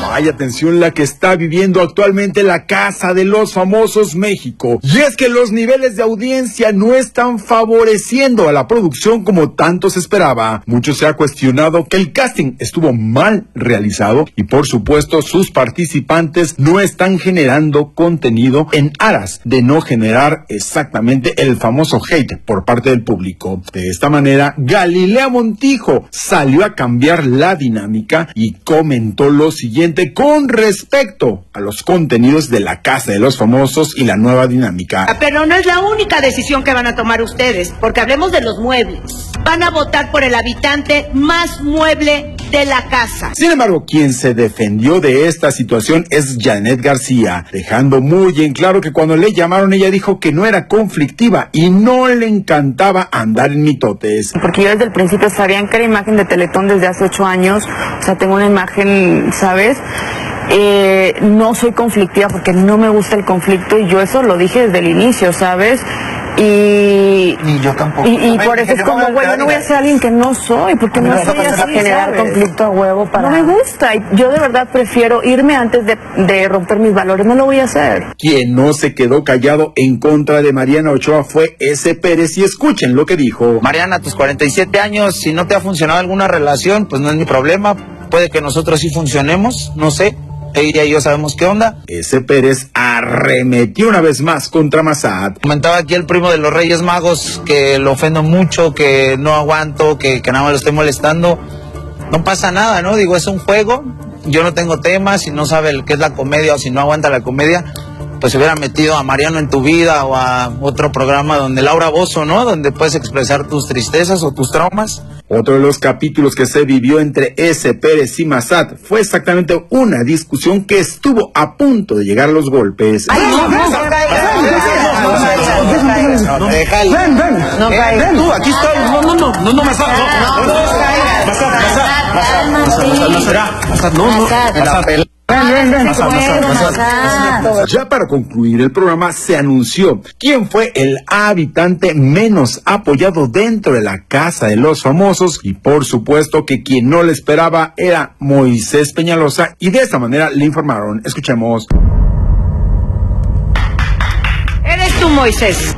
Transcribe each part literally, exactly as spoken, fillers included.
Vaya atención la que está viviendo actualmente la Casa de los Famosos México. Y es que los niveles de audiencia no están favoreciendo a la producción como tanto se esperaba. Mucho se ha cuestionado que el casting estuvo mal realizado y por supuesto sus participantes no están generando contenido en aras de no generar exactamente el famoso hate por parte del público. De esta manera, Galilea Montijo salió a cambiar la dinámica y comentó lo siguiente con respecto a los contenidos de la Casa de los Famosos y la nueva dinámica. Pero no es la única decisión que van a tomar ustedes, porque hablemos de los muebles. Van a votar por el habitante más mueble de la casa. Sin embargo, quien se defendió de esta situación es Janet García, dejando muy en claro que cuando le llamaron ella dijo que no era conflictiva y no le encantaba andar en mitotes. Porque yo desde el principio sabían que era imagen de Teletón desde hace ocho años, o sea, tengo una imagen, ¿sabes? Eh, no soy conflictiva porque no me gusta el conflicto y yo eso lo dije desde el inicio, ¿sabes? Y, Ni yo tampoco. Y, y por eso es como, güey, yo no voy a ser alguien que no soy, porque no soy así, generar conflicto a huevo para... No me gusta, y yo de verdad prefiero irme antes de, de romper mis valores, no lo voy a hacer. Quien no se quedó callado en contra de Mariana Ochoa fue ese Pérez, y escuchen lo que dijo. Mariana, a tus cuarenta y siete años, si no te ha funcionado alguna relación, pues no es mi problema, puede que nosotros sí funcionemos, no sé. Ella y yo sabemos qué onda. Ese Pérez arremetió una vez más contra Massad. Comentaba aquí el primo de los Reyes Magos que lo ofendo mucho, que no aguanto, que, que nada más lo estoy molestando. No pasa nada, ¿no? Digo, es un juego. Yo no tengo tema. Si no sabe qué es la comedia o si no aguanta la comedia, pues se hubiera metido a Mariano en tu vida o a otro programa donde Laura Bozzo, ¿no? Donde puedes expresar tus tristezas o tus traumas. Otro de los capítulos que se vivió entre ese Pérez y Massad fue exactamente una discusión que estuvo a punto de llegar a los golpes. Ay, no, no, no caigas. No caigas. Ven, ven. No caigas. Tú, aquí estoy. No, no, no. No, no, Massad. No, no, Massad, Massad, Massad, Massad, Massad, no, no. Massad. Ven, ven, ven. Ya para concluir el programa se anunció quién fue el habitante menos apoyado dentro de la Casa de los Famosos y por supuesto que quien no le esperaba era Moisés Peñalosa y de esta manera le informaron. Escuchemos. Eres tú, Moisés.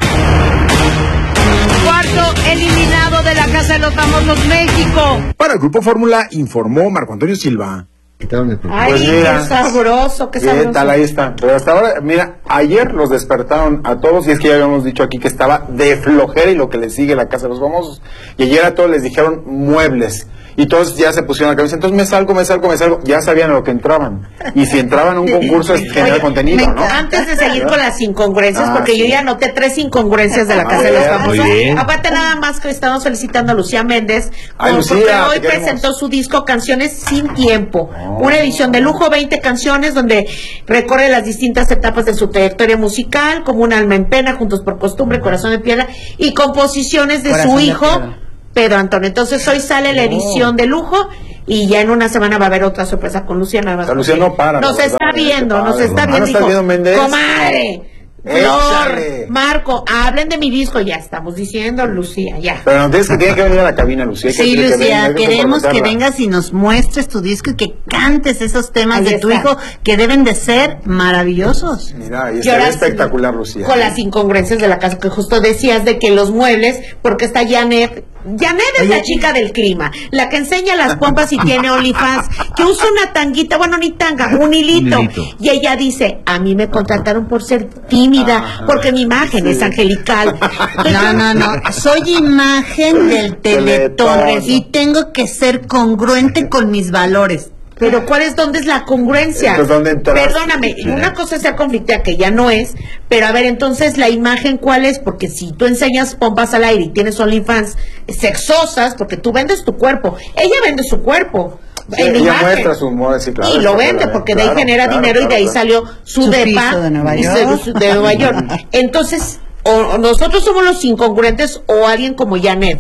Cuarto eliminado de la Casa de los Famosos México. Para el Grupo Fórmula informó Marco Antonio Silva. Ay, Pues mira, qué sabroso, qué sabroso. ¿Qué tal? Ahí está. Pero hasta ahora, mira, ayer los despertaron a todos y es que ya habíamos dicho aquí que estaba de flojera y lo que le sigue la Casa de los Famosos. Y ayer a todos les dijeron muebles. Y todos ya se pusieron a la cabeza. Entonces me salgo, me salgo, me salgo. Ya sabían a lo que entraban. Y si entraban a un concurso es generar contenido, ¿no? Antes de seguir con las incongruencias, ah, porque sí. Yo ya anoté tres incongruencias de la Casa de los Famosos. Aparte nada más que estamos felicitando a Lucía Méndez, Ay, porque Lucía, hoy presentó su disco Canciones Sin Tiempo. Oh. Una edición de lujo, veinte canciones, donde recorre las distintas etapas de su trayectoria musical, como Un alma en pena, Juntos por costumbre, Corazón de piedra, y composiciones de Corazón su hijo, de Pedro Antonio. Entonces hoy sale la edición de lujo y ya en una semana va a haber otra sorpresa con Luciana. O sea, Luciana no para. Nos está viendo, nos está viendo, hijo. Comadre, Flor, Marco, hablen de mi disco, ya estamos diciendo, Lucía, ya. Pero antes que tiene que venir a la cabina, Lucía. Sí, que Lucía, que queremos que vengas y nos muestres tu disco y que cantes esos temas Ahí de tu está. hijo que deben de ser maravillosos. Mira, y está espectacular, Lucía. Con las incongruencias de la casa, que justo decías de que los muebles, porque está Janet. Janet es la chica del clima, la que enseña las pompas y tiene OnlyFans, que usa una tanguita, bueno, ni tanga, un hilito, un hilito. Y ella dice, a mí me contrataron por ser tímida, ah, porque mi imagen sí. es angelical. No, no, no, soy imagen del Teletón y tengo que ser congruente con mis valores. Pero ¿cuál es, dónde es la congruencia? ¿Dónde Perdóname, una cosa es ser conflictiva, que ya no es, pero a ver, entonces, ¿la imagen cuál es? Porque si tú enseñas pompas al aire y tienes OnlyFans sexosas, porque tú vendes tu cuerpo, ella vende su cuerpo. Sí, ella imagen. muestra su humor, sí, claro. Y lo vende, porque de ahí genera claro, dinero claro, y de ahí claro. salió su, su depa de Nueva York. De, de Nueva York. Entonces, o nosotros somos los incongruentes o alguien como Janet.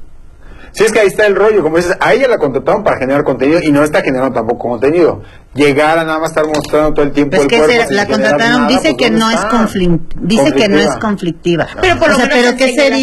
Sí, es que ahí está el rollo, como dices, a ella la contrataron para generar contenido y no está generando tampoco contenido. Llegar a nada más estar mostrando todo el tiempo pues el que cuerpo. Se, la contrataron, nada, dice pues que no es conflict, dice que no es conflictiva. Pero por lo o sea, menos pero ¿qué sería?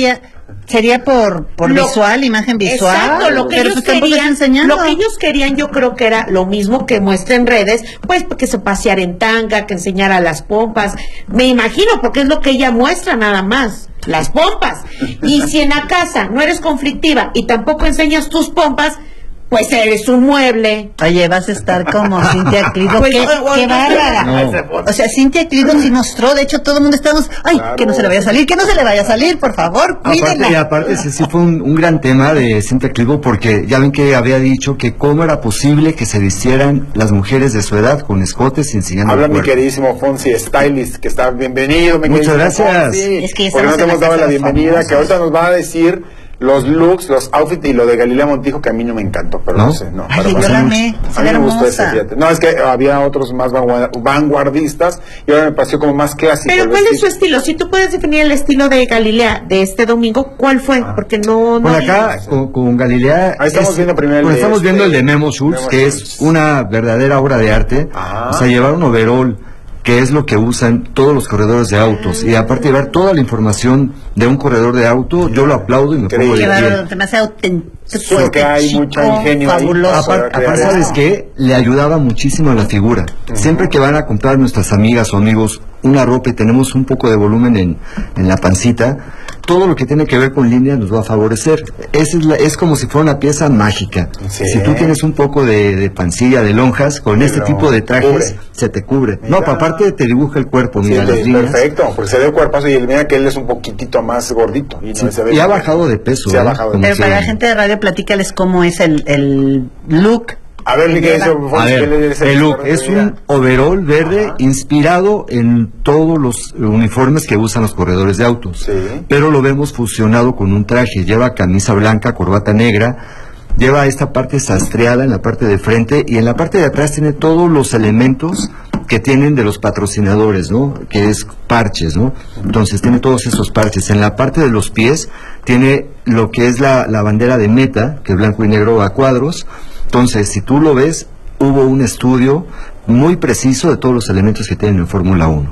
Sería por, por Lo- visual, imagen visual. Exacto, lo que pero ellos pues tampoco querían, está enseñando. lo que ellos querían yo creo que era lo mismo que muestra en redes, pues que se paseara en tanga, que enseñara las pompas, me imagino, porque es lo que ella muestra nada más, las pompas. Y si en la casa no eres conflictiva y tampoco enseñas tus pompas, pues eres un mueble. Oye, vas a estar como Cintia Clido. Pues, qué, o- o- qué bárbara. No. O sea, Cintia Clido sí mostró, de hecho todo el mundo estamos, ay, Claro. que no se le vaya a salir, que no se le vaya a salir, por favor, Aparte, y cuídenla. aparte ese sí fue un, un gran tema de Cintia Clivo, porque ya ven que había dicho que cómo era posible que se vistieran las mujeres de su edad con escotes y enseñando Habla el mi cuerpo. queridísimo Fonsi Stylist, que está bienvenido. Mi Muchas queridísimo gracias. Fonsi. Es que ya Porque no estamos te en hemos la dado casa la de los bienvenida, famosos. que ahorita nos va a decir los looks, los outfits y lo de Galilea Montijo, que a mí no me encantó, pero no, ¿No? sé. No, Ay, para yo pasar la mucho. amé, A se mí ve me gustó ese, hermosa. fíjate. No, es que había otros más vanguard- vanguardistas y ahora me pareció como más clásico. Pero el ¿cuál es vestido. su estilo? Si tú puedes definir el estilo de Galilea de este domingo, ¿cuál fue? Porque no... Por no acá, con, con Galilea... Ahí estamos viendo primero el pues de estamos este- viendo el de Memo Schultz, Memo que Schultz. es una verdadera obra de arte. Ah. O sea, llevar un overall, que es lo que usan todos los corredores de autos. Y aparte llevar toda la información de un corredor de auto, yo lo aplaudo y me pongo Increíble. de Qué pie. bárbaro, se me hace auténtico, Sí, que hay mucho ingenio ahí. fabuloso. Aparte- Aparte, aparte, ¿sabes qué? Le ayudaba muchísimo a la figura. Siempre que van a comprar nuestras amigas o amigos una ropa y tenemos un poco de volumen en, en la pancita, todo lo que tiene que ver con línea nos va a favorecer. Es, la- es como si fuera una pieza mágica. Sí. Si tú tienes un poco de, de pancilla, de lonjas, con este Pero tipo de trajes, cubre. se te cubre. Mira. No, pero aparte te dibuja el cuerpo, Sí, mira las de- líneas. perfecto, porque se ve el cuerpazo y él, mira que él es un poquitito más gordito. Y, no Sí, se ve y ha bajado de peso. Sí, ha ¿eh? bajado de Como Pero que- para la gente de radio, platícales cómo es el, el look. A ver, mi querido A ver, el look es un overall verde Ajá. inspirado en todos los uniformes que usan los corredores de autos. Sí. Pero lo vemos fusionado con un traje. Lleva camisa blanca, corbata negra, lleva esta parte sastreada en la parte de frente y en la parte de atrás tiene todos los elementos que tienen de los patrocinadores, ¿no? Que es parches, ¿no? Entonces tiene todos esos parches. En la parte de los pies tiene lo que es la, la bandera de Meta, que es blanco y negro a cuadros. Entonces, si tú lo ves, hubo un estudio muy preciso de todos los elementos que tienen en Fórmula uno.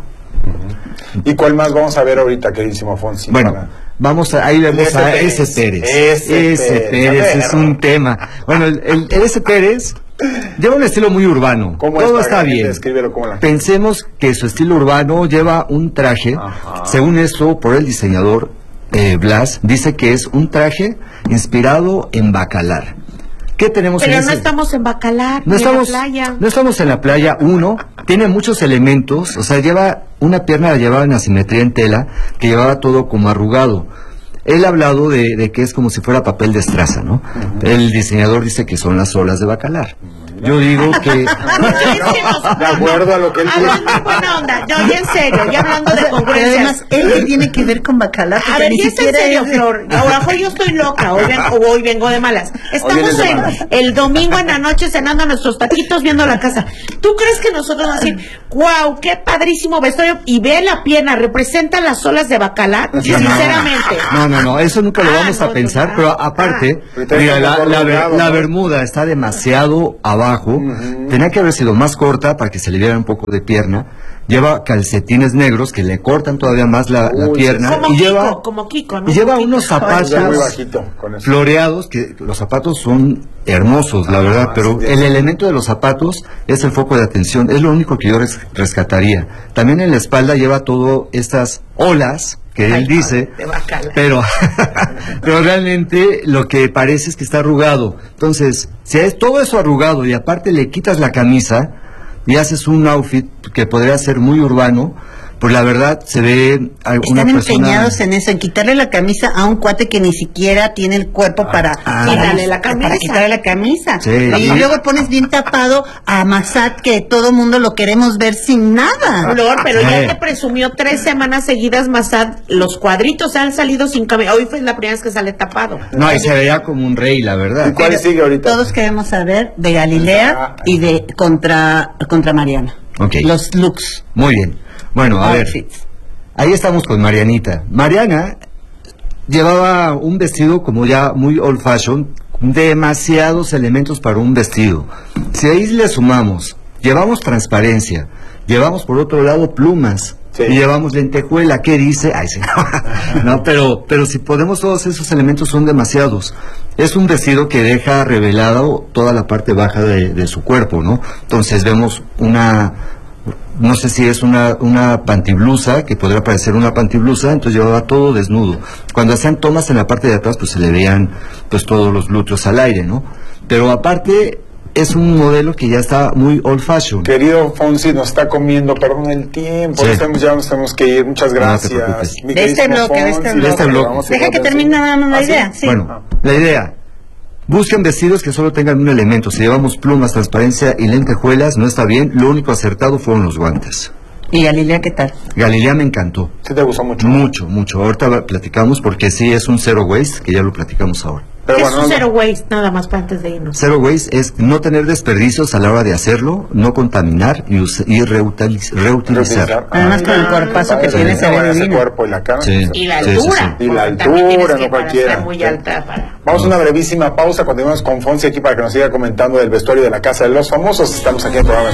¿Y cuál más vamos a ver ahorita, queridísimo Fonsi? Bueno, Para- vamos a, ahí vemos El a S. S. Pérez. S. S. Pérez. Pérez A es ver. un tema. Bueno, el, el- el S. Pérez lleva un estilo muy urbano. ¿Cómo Todo es? está bien. Descríbelo como la Pensemos que su estilo urbano lleva un traje, Ajá. según esto, por el diseñador eh, Blas, dice que es un traje inspirado en Bacalar. ¿Qué tenemos Pero en no ese? estamos en Bacalar, No ni estamos, en la playa. no estamos en la playa, uno, tiene muchos elementos, o sea, lleva, una pierna la llevaba en asimetría en tela, que llevaba todo como arrugado. Él ha hablado de, de que es como si fuera papel de estraza, ¿no? El diseñador dice que son las olas de Bacalar. Yo digo que... No, es que nos- De acuerdo a lo que él Hablando en buena onda, no, ya en serio, ya hablando de Pero congruencias. además, él que tiene que ver con Bacalar, A porque ver, ni ya está en siquiera serio, es- Flor. A lo mejor yo estoy loca, hoy, ven- o hoy vengo de malas. Estamos vienes de en malas. el domingo en la noche cenando nuestros taquitos, viendo la casa. ¿Tú crees que nosotros vamos a decir, wow, qué padrísimo vestuario? Y ve la pierna, representa las olas de Bacalar, sinceramente. No, no, no, eso nunca lo Ah, vamos no, a pensar, no, pero ah. aparte, Ahorita mira, está la, mejor la, ver- logrado, la ¿no? bermuda está demasiado abajo, tenía que haber sido más corta para que se le viera un poco de pierna, lleva calcetines negros que le cortan todavía más la, la Uy, pierna, Como y Kiko, lleva, como Kiko, ¿no? y lleva Kiko. unos Ya muy zapatos bajito con eso. floreados, que los zapatos son hermosos, la Ah, verdad, pero sí, el sí. elemento de los zapatos es el foco de atención, es lo único que yo res- rescataría. También en la espalda lleva todo estas olas que él dice, de Bacalar. pero, pero realmente lo que parece es que está arrugado. Entonces, si es todo eso arrugado y aparte le quitas la camisa y haces un outfit que podría ser muy urbano, pues la verdad se ve a una Están persona... empeñados en eso, en quitarle la camisa a un cuate que ni siquiera tiene el cuerpo para, ah, para, quítale la camisa. para quitarle la camisa. Sí. Y luego pones bien tapado a Massad, que todo mundo lo queremos ver sin nada. Flor, pero ya Eh. te presumió tres semanas seguidas Massad, los cuadritos han salido sin camisa. Hoy fue la primera vez que sale tapado. No, y se veía como un rey, la verdad. ¿Y cuál sigue ahorita? Todos queremos saber de Galilea y de contra, contra Mariana. Ok. Los looks. Muy bien. Bueno, a ver. outfits. Ahí estamos con Marianita. Mariana llevaba un vestido como ya muy old fashion, demasiados elementos para un vestido. Si ahí le sumamos, llevamos transparencia, llevamos por otro lado plumas, Sí. Y llevamos lentejuela, ¿qué dice? Ay, sí. No, pero, pero si podemos, todos esos elementos son demasiados. Es un vestido que deja revelado toda la parte baja de, de su cuerpo, ¿no? Entonces vemos una, no sé si es una, una pantiblusa, que podría parecer una pantiblusa, entonces llevaba todo desnudo. Cuando hacían tomas en la parte de atrás, pues se le veían pues todos los glúteos al aire, ¿no? Pero aparte, es un modelo que ya está muy old fashion. Querido Fonsi, nos está comiendo, perdón, el tiempo. Sí. Estamos, ya nos tenemos que ir. Muchas No te gracias. preocupes. Mi De este queridísimo bloque, de este Fonsi, De este bloque. vamos a Deja ir que a- termine nada más la ¿Ah, sí? idea. Sí. Bueno, la idea, busquen vestidos que solo tengan un elemento. Si llevamos plumas, transparencia y lentejuelas, no está bien. Lo único acertado fueron los guantes. ¿Y Galilea qué tal? Galilea me encantó. Sí te gustó mucho. Mucho, mucho. Ahorita va- platicamos porque sí es un zero waste, que ya lo platicamos ahora. Pero es bueno, un no- zero waste, nada más para antes de irnos. Zero waste es no tener desperdicios a la hora de hacerlo, no contaminar y, us- y reutiliz- reutilizar. reutilizar. Además, con el Ay, cuerpazo que padre, tiene, se ve bueno, ese divino. cuerpo y la cara. Sí. Y la Sí, sí, altura. sí. Y la porque también tienes altura, que no para cualquiera. estar muy alta para... Vamos a una brevísima pausa. Continuamos con Fonsi aquí para que nos siga comentando del vestuario de la Casa de los Famosos. Estamos aquí en el programa.